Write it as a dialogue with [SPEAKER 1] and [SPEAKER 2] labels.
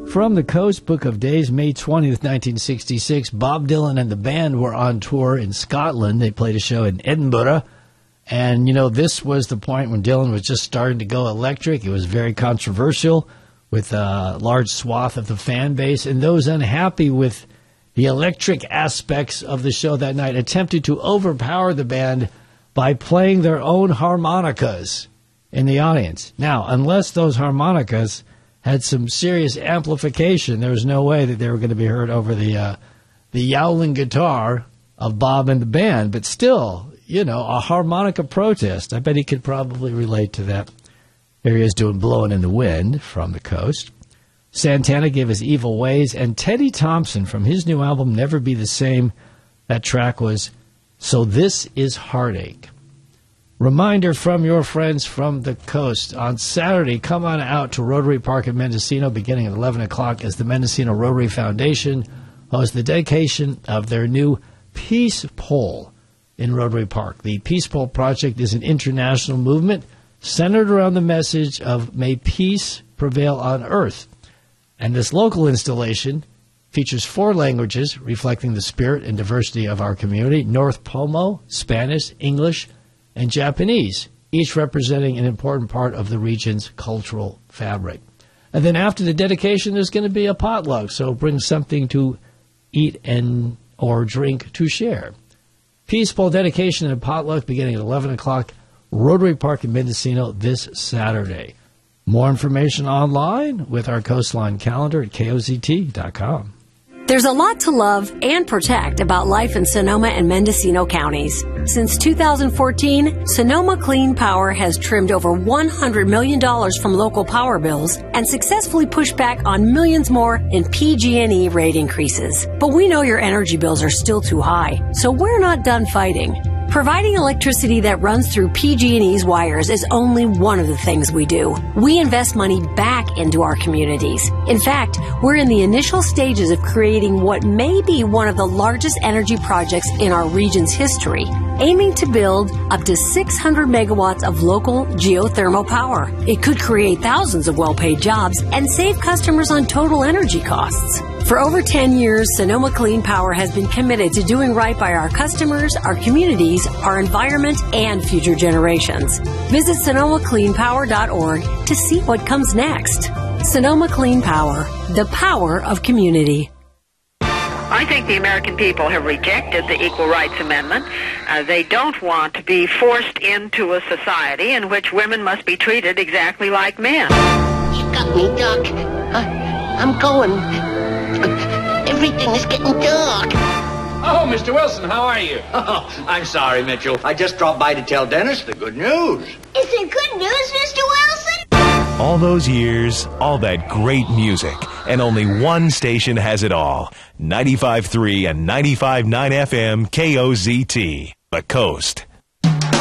[SPEAKER 1] From the Coast, Book of Days, May 20th, 1966, Bob Dylan and the band were on tour in Scotland. They played a show in Edinburgh. And, you know, this was the point when Dylan was just starting to go electric. It was very controversial with a large swath of the fan base. And those unhappy with the electric aspects of the show that night attempted to overpower the band by playing their own harmonicas in the audience. Now, unless those harmonicas had some serious amplification, there was no way that they were going to be heard over the yowling guitar of Bob and the band. But still, you know, a harmonica protest. I bet he could probably relate to that. Here he is doing Blowing in the Wind from the Coast. Santana gave us Evil Ways, and Teddy Thompson from his new album Never Be the Same. That track was So This Is Heartache. Reminder from your friends from the Coast. On Saturday, come on out to Rotary Park in Mendocino beginning at 11 o'clock as the Mendocino Rotary Foundation hosts the dedication of their new Peace Pole in Rotary Park. The Peace Pole project is an international movement centered around the message of may peace prevail on earth. And this local installation features 4 languages reflecting the spirit and diversity of our community: North Pomo, Spanish, English, and Japanese, each representing an important part of the region's cultural fabric. And then after the dedication, there's going to be a potluck, so bring something to eat and or drink to share. Peace Pole dedication and potluck beginning at 11 o'clock, Rotary Park in Mendocino this Saturday. More information online with our Coastline calendar at KOZT.com.
[SPEAKER 2] There's a lot to love and protect about life in Sonoma and Mendocino counties. Since 2014, Sonoma Clean Power has trimmed over $100 million from local power bills and successfully pushed back on millions more in PG&E rate increases. But we know your energy bills are still too high, so we're not done fighting. Providing electricity that runs through PG&E's wires is only one of the things we do. We invest money back into our communities. In fact, we're in the initial stages of creating what may be one of the largest energy projects in our region's history, aiming to build up to 600 megawatts of local geothermal power. It could create thousands of well-paid jobs and save customers on total energy costs. For over 10 years, Sonoma Clean Power has been committed to doing right by our customers, our communities, our environment, and future generations. Visit SonomaCleanPower.org to see what comes next. Sonoma Clean Power, the power of community.
[SPEAKER 3] I think the American people have rejected the Equal Rights Amendment. They don't want to be forced into a society in which women must be treated exactly like men.
[SPEAKER 4] You got me, Doc. I'm going. Everything is getting dark.
[SPEAKER 5] Oh, Mr. Wilson, how are you?
[SPEAKER 6] Oh, I'm sorry, Mitchell. I just dropped by to tell Dennis the good news.
[SPEAKER 4] Is it good news, Mr. Wilson?
[SPEAKER 7] All those years, all that great music, and only one station has it all. 95.3 and 95.9 FM KOZT, The Coast.